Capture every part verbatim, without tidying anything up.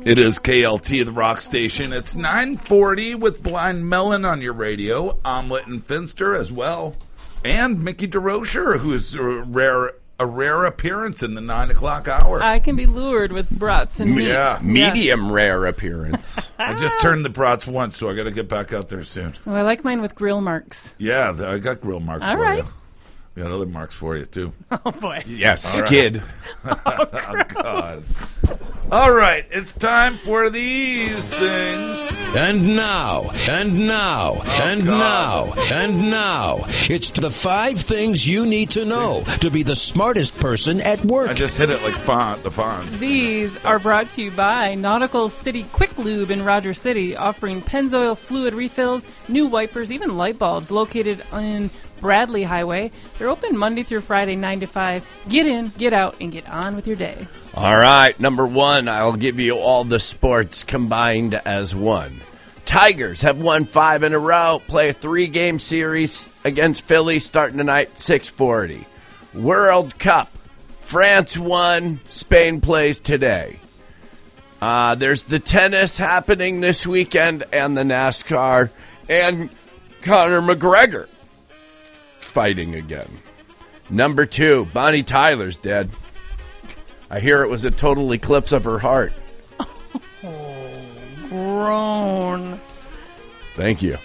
It is K L T, the rock station. It's nine forty with Blind Melon on your radio, Omelet and Finster as well, and Mickey DeRocher, who's a rare a rare appearance in the nine o'clock hour. I can be lured with brats and meat. Yeah. Medium yes. rare appearance. I just turned the brats once, so I got to get back out there soon. Oh, I like mine with grill marks. Yeah, I got grill marks All for right. you. We got other marks for you, too. Oh, boy. Yes, All skid. Right. Oh, God. All right, it's time for these things. And now, and now, oh, and God. now, and now, it's the five things you need to know to be the smartest person at work. I just hit it like font, the fonts. These are brought to you by Nautical City Quick Lube in Rogers City, offering Pennzoil fluid refills, new wipers, even light bulbs, located in Bradley Highway. They're open Monday through Friday, nine to five. Get in, get out, and get on with your day. All right, number one, I'll give you all the sports combined as one. Tigers have won five in a row, play a three-game series against Philly starting tonight, six forty. World Cup, France won, Spain plays today. Uh, there's the tennis happening this weekend and the NASCAR, and Conor McGregor fighting again. Number two, Bonnie Tyler's dead. I hear it was a total eclipse of her heart. Oh, groan. Thank you.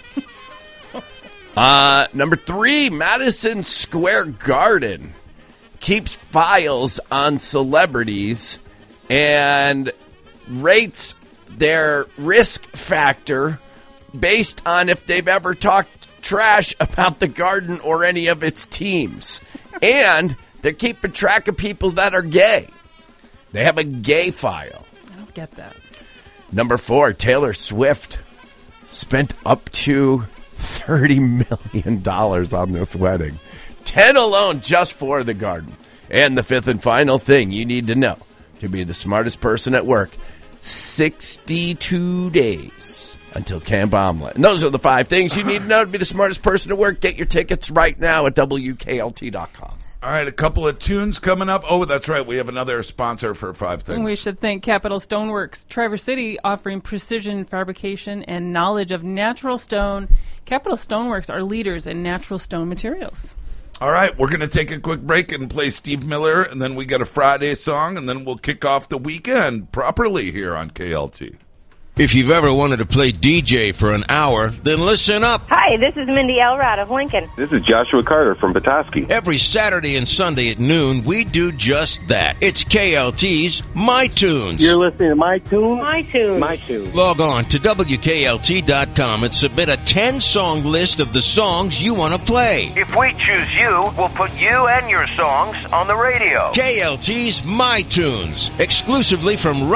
uh, number three, Madison Square Garden keeps files on celebrities and rates their risk factor based on if they've ever talked trash about the Garden or any of its teams. And they're keeping track of people that are gay. They have a gay file. I don't get that. Number four, Taylor Swift spent up to thirty million dollars on this wedding. ten alone just for the Garden. And the fifth and final thing you need to know to be the smartest person at work, sixty-two days until Camp Omelet. And those are the five things you need to know to be the smartest person at work. Get your tickets right now at W K L T dot com. All right, a couple of tunes coming up. Oh, that's right. We have another sponsor for Five Things. And we should thank Capital Stoneworks, Traverse City, offering precision fabrication and knowledge of natural stone. Capital Stoneworks are leaders in natural stone materials. All right, we're going to take a quick break and play Steve Miller, and then we got a Friday song, and then we'll kick off the weekend properly here on K L T. If you've ever wanted to play D J for an hour, then listen up. Hi, this is Mindy Elrod of Lincoln. This is Joshua Carter from Petoskey. Every Saturday and Sunday at noon, we do just that. It's K L T's My Tunes. You're listening to My Tunes? My Tunes. My Tunes. Log on to W K L T dot com and submit a ten-song list of the songs you want to play. If we choose you, we'll put you and your songs on the radio. K L T's My Tunes, exclusively from